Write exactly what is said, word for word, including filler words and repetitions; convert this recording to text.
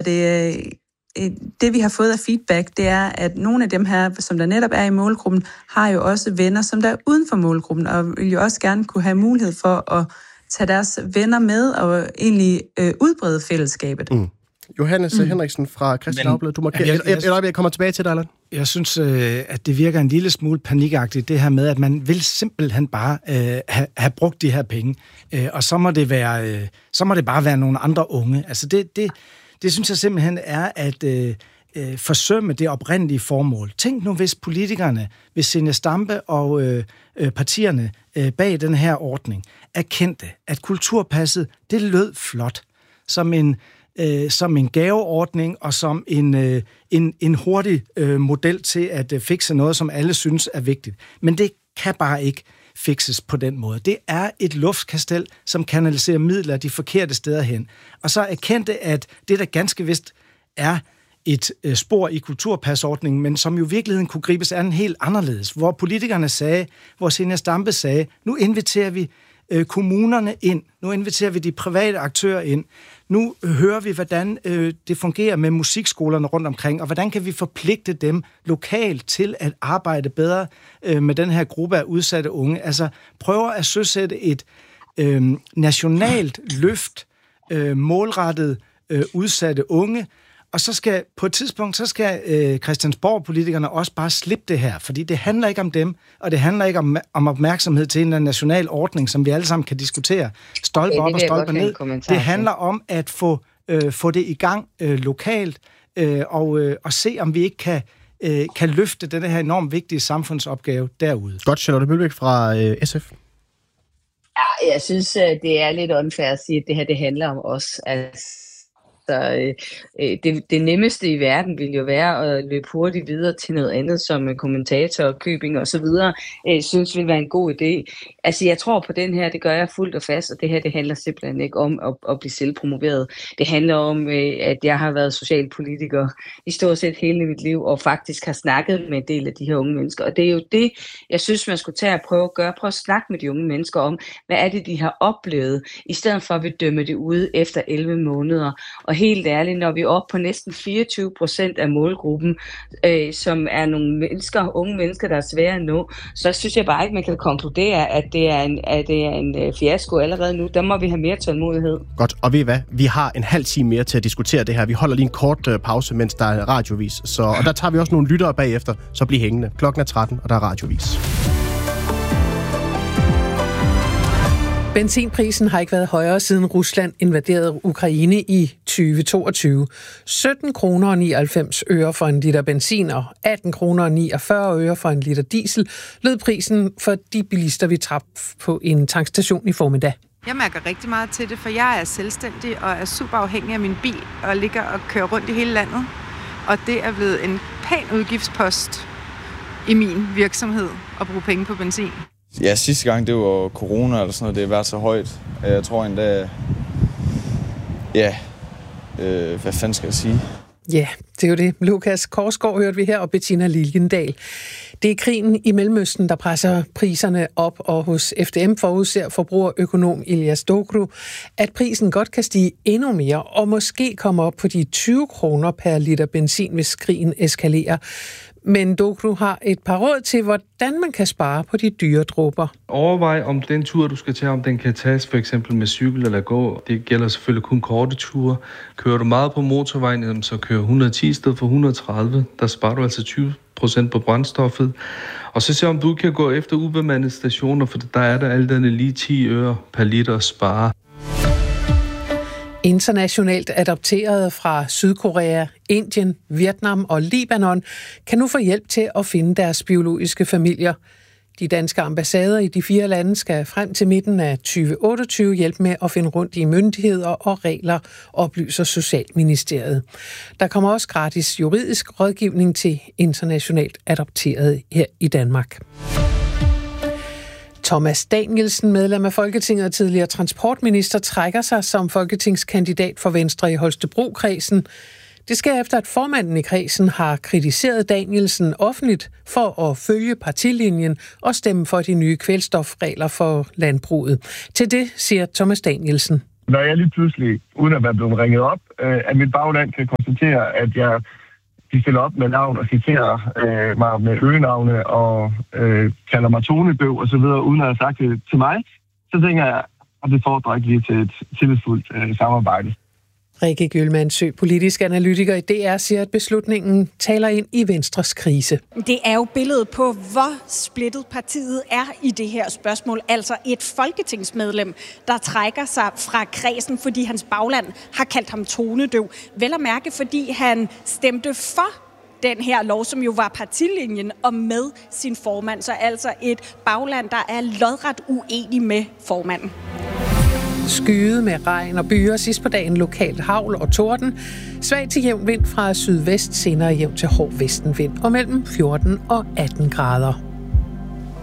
det, det vi har fået af feedback, det er, at nogle af dem her, som der netop er i målgruppen, har jo også venner, som der er uden for målgruppen, og vil jo også gerne kunne have mulighed for at tage deres venner med og egentlig øh, udbrede fællesskabet. Mm. Johannes mm. Henriksen fra Kristeligt Dagblad, du må jeg, jeg, jeg, jeg, jeg kommer tilbage til dig, Allan. Jeg synes, øh, at det virker en lille smule panikagtigt, det her med, at man vil simpelthen bare øh, have, have brugt de her penge, øh, og så må det være, øh, så må det bare være nogle andre unge. Altså det, det, det synes jeg simpelthen er at øh, øh, forsømme det oprindelige formål. Tænk nu, hvis politikerne, hvis Zenia Stampe og øh, øh, partierne øh, bag den her ordning erkendte, at kulturpasset, det lød flot som en Øh, som en gaveordning og som en, øh, en, en hurtig øh, model til at øh, fikse noget, som alle synes er vigtigt. Men det kan bare ikke fikses på den måde. Det er et luftkastel, som kanaliserer midler de forkerte steder hen. Og så erkendte, at det der ganske vist er et øh, spor i kulturpasordningen, men som jo i virkeligheden kunne gribes an helt anderledes, hvor politikerne sagde, hvor Zenia Stampe sagde, nu inviterer vi øh, kommunerne ind, nu inviterer vi de private aktører ind, nu hører vi, hvordan øh, det fungerer med musikskolerne rundt omkring, og hvordan kan vi forpligte dem lokalt til at arbejde bedre øh, med den her gruppe af udsatte unge. Altså prøver at søsætte et øh, nationalt løft, øh, målrettet øh, udsatte unge, og så skal på et tidspunkt, så skal øh, Christiansborg-politikerne også bare slippe det her, fordi det handler ikke om dem, og det handler ikke om, om opmærksomhed til en national ordning, som vi alle sammen kan diskutere. Stolpe okay, op og stolpe ned. Det handler om at få, øh, få det i gang øh, lokalt, øh, og, øh, og se, om vi ikke kan, øh, kan løfte den her enormt vigtige samfundsopgave derude. Godt, Charlotte Mølbæk fra øh, S F. Ja, jeg synes, det er lidt unfair at sige, at det her det handler om os. Altså, Så, øh, det, det nemmeste i verden ville jo være at løbe hurtigt videre til noget andet, som kommentator, købing og så videre, øh, synes ville være en god idé. Altså, jeg tror på den her, det gør jeg fuldt og fast, og det her, det handler simpelthen ikke om at, at blive selvpromoveret. Det handler om, øh, at jeg har været socialpolitiker i stort set hele mit liv, og faktisk har snakket med en del af de her unge mennesker. Og det er jo det, jeg synes, man skulle tage og prøve at gøre. Prøve at snakke med de unge mennesker om, hvad er det, de har oplevet, i stedet for at vi dømmer det ude efter elleve måneder. Og helt ærligt, når vi er oppe på næsten fireogtyve procent af målgruppen, øh, som er nogle mennesker, unge mennesker, der er svære at nå, så synes jeg bare ikke, man kan konkludere, at det er en, at det er en øh, fiasko allerede nu. Der må vi have mere tålmodighed. Godt, og ved I hvad? Vi har en halv time mere til at diskutere det her. Vi holder lige en kort øh, pause, mens der er radiovis. Så, og der tager vi også nogle lyttere bagefter, så bliv hængende. Klokken er tretten, og der er radiovis. Benzinprisen har ikke været højere siden Rusland invaderede Ukraine i tyve toogtyve. sytten kroner og nioghalvfems øre for en liter benzin og atten kroner og niogfyrre øre for en liter diesel lød prisen for de bilister, vi traf på en tankstation i formiddag. Jeg mærker rigtig meget til det, for jeg er selvstændig og er super afhængig af min bil og ligger og kører rundt i hele landet. Og det er blevet en pæn udgiftspost i min virksomhed at bruge penge på benzin. Ja, sidste gang, det var corona eller sådan noget, det har været så højt. Jeg tror endda, ja, øh, hvad fanden skal jeg sige? Ja, det er jo det. Lukas Korsgaard hørte vi her, og Bettina Lilgendal. Det er krigen i Mellemøsten, der presser priserne op, og hos F D M forudser forbrugerøkonom Ilias Dogru, at prisen godt kan stige endnu mere, og måske komme op på de tyve kroner per liter benzin, hvis krigen eskalerer. Men Dogru har et par råd til, hvordan man kan spare på de dyre dråber. Overvej, om den tur, du skal tage, om den kan tages for eksempel med cykel eller gå. Det gælder selvfølgelig kun korte ture. Kører du meget på motorvejen, så kører et hundrede og ti i stedet for et hundrede og tredive. Der sparer du altså tyve procent på brændstoffet. Og så se, om du kan gå efter ubemandede stationer, for der er der alt andet lige ti øre per liter at spare. Internationalt adopterede fra Sydkorea, Indien, Vietnam og Libanon kan nu få hjælp til at finde deres biologiske familier. De danske ambassader i de fire lande skal frem til midten af tyve otteogtyve hjælpe med at finde rundt i myndigheder og regler, oplyser Socialministeriet. Der kommer også gratis juridisk rådgivning til internationalt adopterede her i Danmark. Thomas Danielsen, medlem af Folketinget og tidligere transportminister, trækker sig som folketingskandidat for Venstre i Holstebro-kredsen. Det sker efter, at formanden i kredsen har kritiseret Danielsen offentligt for at følge partilinjen og stemme for de nye kvælstofregler for landbruget. Til det siger Thomas Danielsen. Når jeg lige pludselig, uden at være blevet ringet op, øh, at mit bagland kan konstatere, at jeg de stiller op med navn og citerer øh, mig med øgenavne og øh, kalder mig tonedøv og så videre, uden at have sagt det til mig, så tænker jeg, at det fordrer ikke lige til et tillidsfuldt øh, samarbejde. Rikke Gyldmannsø, politisk analytiker i D R, siger, at beslutningen taler ind i Venstres krise. Det er jo billedet på, hvor splittet partiet er i det her spørgsmål. Altså et folketingsmedlem, der trækker sig fra kredsen, fordi hans bagland har kaldt ham tonedøv. Vel at mærke, fordi han stemte for den her lov, som jo var partilinjen, og med sin formand. Så altså et bagland, der er lodret uenig med formanden. Skyet med regn og byer, sidst på dagen lokalt hagl og torden. Svag til jævn vind fra sydvest, senere jævn til hård vestenvind og mellem fjorten og atten grader.